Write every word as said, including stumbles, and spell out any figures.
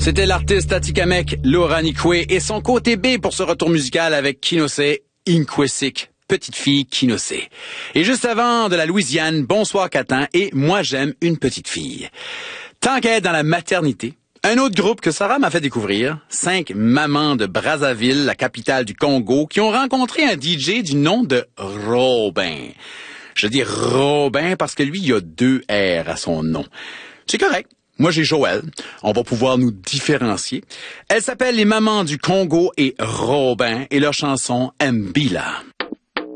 C'était l'artiste Atikamek, Laura Nikwe, et son côté B pour ce retour musical avec Kinosé, Inkwesik, petite fille Kinosé. Et juste avant, de la Louisiane, Bonsoir Catin, et Moi j'aime une petite fille. Tant qu'elle est dans la maternité, un autre groupe que Sarah m'a fait découvrir, cinq mamans de Brazzaville, la capitale du Congo, qui ont rencontré un D J du nom de Robin. Je dis Robin parce que lui, il y a deux R à son nom. C'est correct. Moi, j'ai Joël. On va pouvoir nous différencier. Elle s'appelle Les Mamans du Congo et Robin et leur chanson Mbila.